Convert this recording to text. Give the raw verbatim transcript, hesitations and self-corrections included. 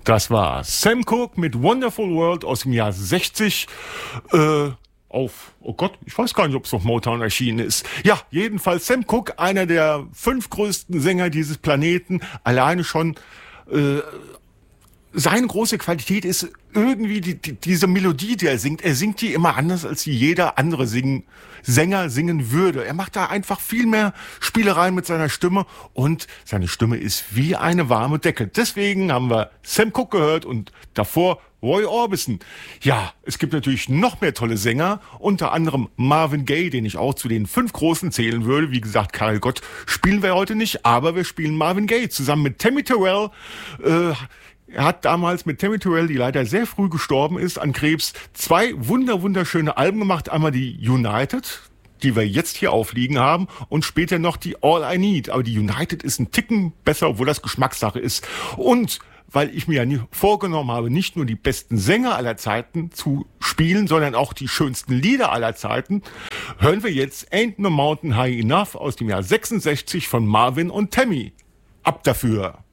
Das war Sam Cooke mit Wonderful World aus dem Jahr sechzig. Äh, auf, oh Gott, ich weiß gar nicht, ob es auf Motown erschienen ist. Ja, jedenfalls Sam Cooke, einer der fünf größten Sänger dieses Planeten. Alleine schon äh, seine große Qualität ist irgendwie die, die, diese Melodie, die er singt. Er singt die immer anders, als jeder andere singen, Sänger singen würde. Er macht da einfach viel mehr Spielereien mit seiner Stimme und seine Stimme ist wie eine warme Decke. Deswegen haben wir Sam Cooke gehört und davor Roy Orbison. Ja, es gibt natürlich noch mehr tolle Sänger, unter anderem Marvin Gaye, den ich auch zu den fünf Großen zählen würde. Wie gesagt, Karel Gott spielen wir heute nicht, aber wir spielen Marvin Gaye zusammen mit Tammy Terrell. Äh, Er hat damals mit Tammy Terrell, die leider sehr früh gestorben ist, an Krebs, zwei wunder wunderschöne Alben gemacht. Einmal die United, die wir jetzt hier aufliegen haben, und später noch die All I Need. Aber die United ist ein Ticken besser, obwohl das Geschmackssache ist. Und weil ich mir ja nie vorgenommen habe, nicht nur die besten Sänger aller Zeiten zu spielen, sondern auch die schönsten Lieder aller Zeiten, hören wir jetzt Ain't No Mountain High Enough aus dem Jahr sechsundsechzig von Marvin und Tammy. Ab dafür!